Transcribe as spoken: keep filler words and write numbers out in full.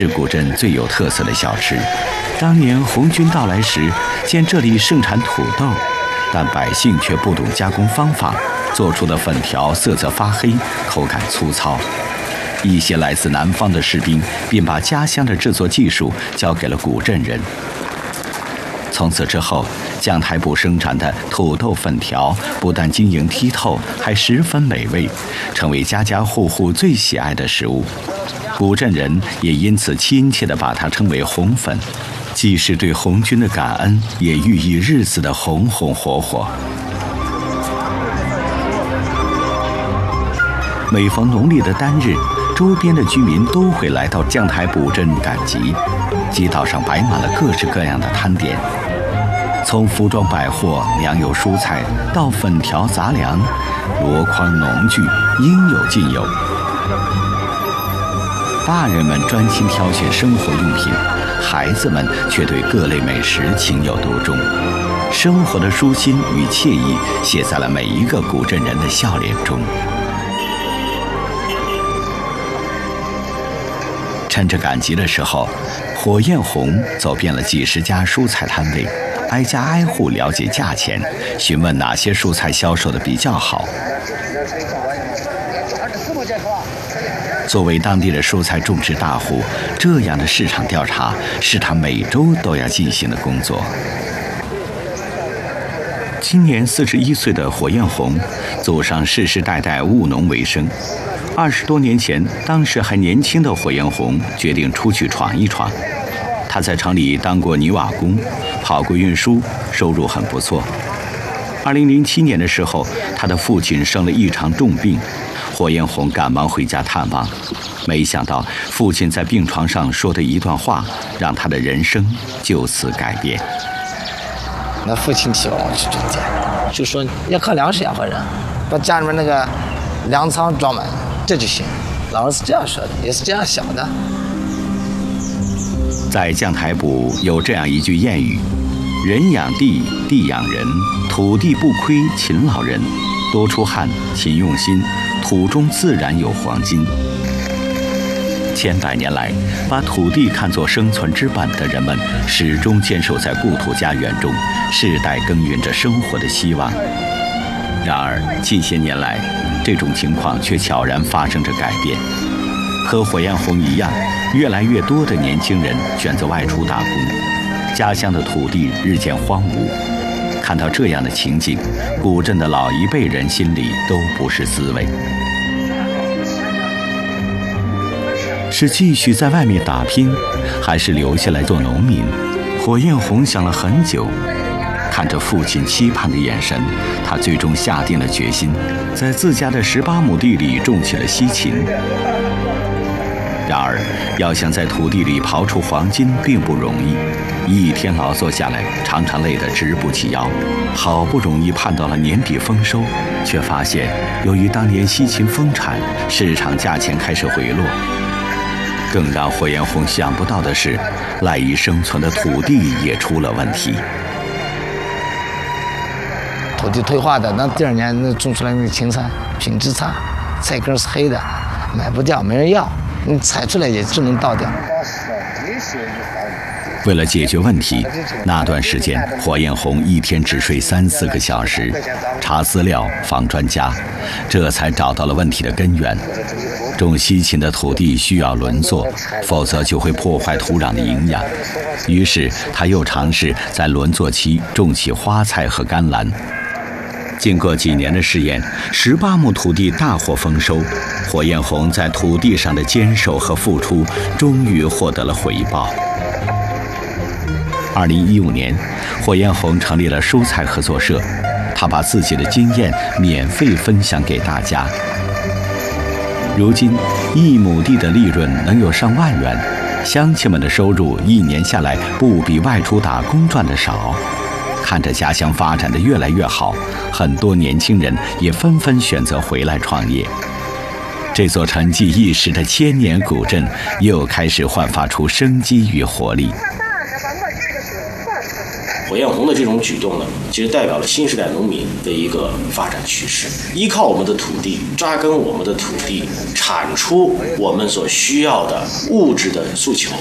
是古镇最有特色的小吃。当年红军到来时，见这里盛产土豆，但百姓却不懂加工方法，做出的粉条色泽发黑，口感粗糙。一些来自南方的士兵便把家乡的制作技术交给了古镇人。从此之后，酱台部生产的土豆粉条不但晶莹剔透，还十分美味，成为家家户户最喜爱的食物。古镇人也因此亲切地把它称为红粉，既是对红军的感恩，也寓意日子的红红火火。每逢农历的单日，周边的居民都会来到酱台埔镇赶集，街道上摆满了各式各样的摊点，从服装百货、粮油蔬菜到粉条杂粮，箩筐农具应有尽有。大人们专心挑选生活用品，孩子们却对各类美食情有独钟。生活的舒心与惬意写在了每一个古镇人的笑脸中。趁着赶集的时候，火焰红走遍了几十家蔬菜摊位，挨家挨户了解价钱，询问哪些蔬菜销售的比较好。作为当地的蔬菜种植大户，这样的市场调查是他每周都要进行的工作。今年四十一岁的火焰红，祖上世世代代务农为生。二十多年前，当时还年轻的火焰红决定出去闯一闯。他在城里当过泥瓦工，跑过运输，收入很不错。二零零七年的时候，他的父亲生了一场重病，火焰红赶忙回家探望，没想到父亲在病床上说的一段话，让他的人生就此改变。 那父亲希望我去种田，就说要靠粮食养活人，把家里面那个粮仓装满，这就行。老师是这样说的，也是这样想的。 在酱台埔有这样一句谚语：人养地，地养人，土地不亏勤劳人，多出汗，勤用心，土中自然有黄金。千百年来，把土地看作生存之本的人们，始终坚守在故土家园中，世代耕耘着生活的希望。然而，近些年来，这种情况却悄然发生着改变。和火焰红一样，越来越多的年轻人选择外出打工，家乡的土地日渐荒芜。看到这样的情景，古镇的老一辈人心里都不是滋味。是继续在外面打拼，还是留下来做农民？火焰红想了很久，看着父亲期盼的眼神，他最终下定了决心，在自家的十八亩地里种起了西芹。然而，要想在土地里刨出黄金并不容易，一天劳作下来，常常累得直不起腰。好不容易盼到了年底丰收，却发现由于当年西芹丰产，市场价钱开始回落。更让火焰红想不到的是，赖以生存的土地也出了问题。 土地退化的，那第二年那种出来那个芹菜品质差，菜根是黑的，买不掉，没人要，你采出来也只能倒掉。 为了解决问题，那段时间火焰红一天只睡三四个小时，查资料访专家，这才找到了问题的根源。种西芹的土地需要轮作，否则就会破坏土壤的营养。于是他又尝试在轮作期种起花菜和甘蓝。经过几年的试验，十八亩土地大获丰收。火焰红在土地上的坚守和付出，终于获得了回报。二零一五年，火焰红成立了蔬菜合作社，他把自己的经验免费分享给大家。如今，一亩地的利润能有上万元，乡亲们的收入一年下来不比外出打工赚的少。看着家乡发展的越来越好，很多年轻人也纷纷选择回来创业。这座沉寂一时的千年古镇，又开始焕发出生机与活力。 火焰红的这种举动呢，其实代表了新时代农民的一个发展趋势，依靠我们的土地，扎根我们的土地，产出我们所需要的物质的诉求，